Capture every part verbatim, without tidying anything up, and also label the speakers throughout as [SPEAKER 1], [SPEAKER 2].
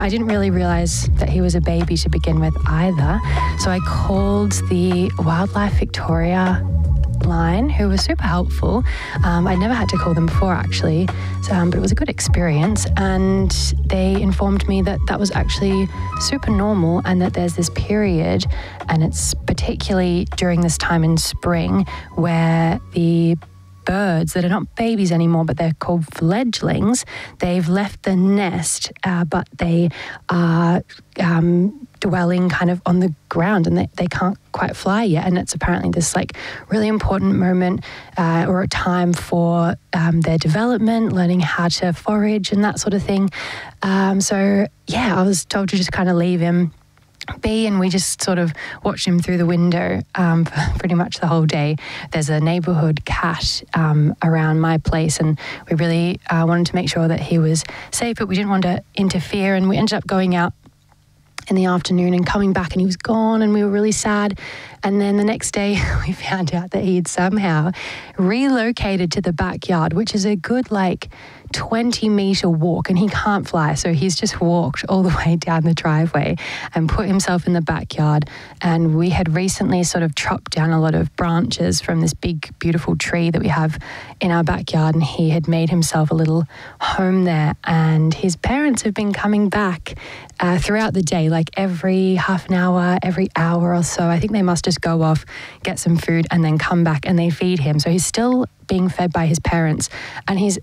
[SPEAKER 1] I didn't really realise that he was a baby to begin with either. So I called the Wildlife Victoria line, who was super helpful. Um, I never had to call them before, actually, so, um, but it was a good experience. And they informed me that that was actually super normal and that there's this period, and it's particularly during this time in spring, where the birds that are not babies anymore, but they're called fledglings, they've left the nest, uh, but they are um, dwelling kind of on the ground, and they, they can't quite fly yet. And it's apparently this like really important moment uh, or a time for um, their development, learning how to forage and that sort of thing. Um, so yeah, I was told to just kind of leave him be, and we just sort of watched him through the window um, for pretty much the whole day. There's a neighbourhood cat um, around my place, and we really uh, wanted to make sure that he was safe, but we didn't want to interfere, and we ended up going out in the afternoon and coming back, and he was gone, and we were really sad. And then the next day we found out that he had somehow relocated to the backyard, which is a good like twenty metre walk, and he can't fly, so he's just walked all the way down the driveway and put himself in the backyard. And we had recently sort of chopped down a lot of branches from this big beautiful tree that we have in our backyard, and he had made himself a little home there. And his parents have been coming back uh, throughout the day, like every half an hour, every hour or so. I think they must just go off, get some food, and then come back, and they feed him. So he's still being fed by his parents, and he's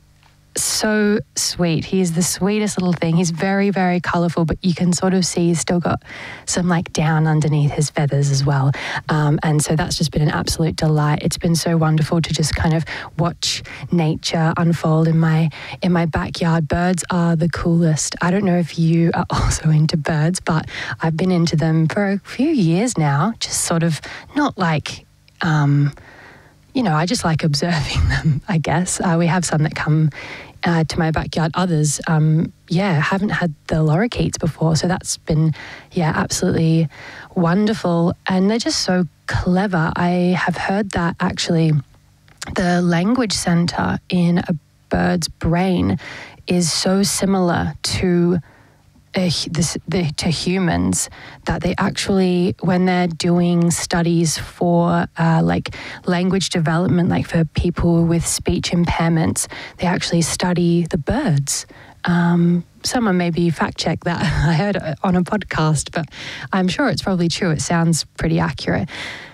[SPEAKER 1] so sweet. He's the sweetest little thing. He's very, very colourful, but you can sort of see he's still got some like down underneath his feathers as well. Um, and so that's just been an absolute delight. It's been so wonderful to just kind of watch nature unfold in my in my backyard. Birds are the coolest. I don't know if you are also into birds, but I've been into them for a few years now, just sort of not like... Um, you know, I just like observing them, I guess. Uh, we have some that come uh, to my backyard. Others, um, yeah, haven't had the lorikeets before. So that's been, yeah, absolutely wonderful. And they're just so clever. I have heard that actually the language centre in a bird's brain is so similar to Uh, this, the, to humans, that they actually, when they're doing studies for uh, like language development, like for people with speech impairments, they actually study the birds. Um, someone maybe fact check that. I heard it on a podcast, but I'm sure it's probably true. It sounds pretty accurate.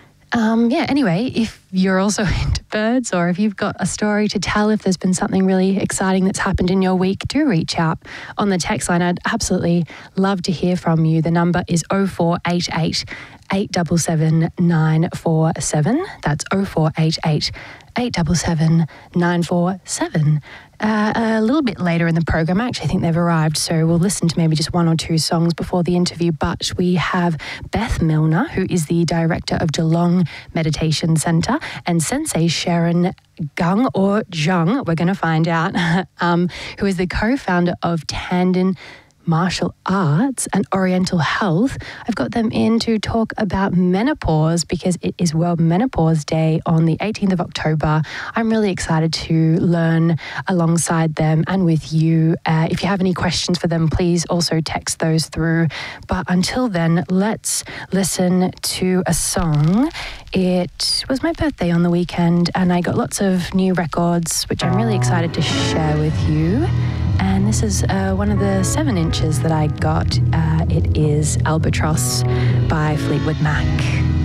[SPEAKER 1] Um, yeah, anyway, if you're also into birds, or if you've got a story to tell, if there's been something really exciting that's happened in your week, do reach out on the text line. I'd absolutely love to hear from you. The number is oh four eight eight, eight seven seven, nine four seven. That's oh four eight eight, eight seven seven, nine four seven. Uh, a little bit later in the program, I actually think they've arrived, so we'll listen to maybe just one or two songs before the interview. But we have Beth Milner, who is the director of Geelong Meditation Centre, and Sensei Sharon Gung, or Zhang, we're going to find out, um, who is the co-founder of Tandon Martial Arts and Oriental Health. I've got them in to talk about menopause, because it is World Menopause Day on the eighteenth of October. I'm really excited to learn alongside them and with you. Uh, if you have any questions for them, please also text those through. But until then, let's listen to a song. It was my birthday on the weekend, and I got lots of new records, which I'm really excited to share with you. And this is uh, one of the seven inches that I got. Uh, it is Albatross by Fleetwood Mac.